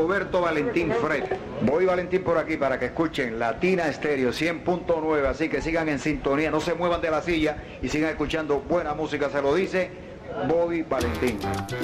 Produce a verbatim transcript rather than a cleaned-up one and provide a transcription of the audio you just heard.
Roberto Valentín Fred. Voy Valentín por aquí para que escuchen Latina Estéreo cien punto nueve, así que sigan en sintonía, no se muevan de la silla y sigan escuchando buena música, se lo dice Bobby Valentín.